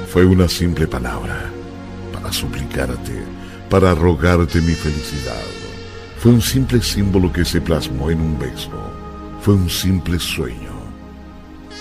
Fue una simple palabra, para suplicarte, para rogarte mi felicidad. Fue un simple símbolo que se plasmó en un beso. Fue un simple sueño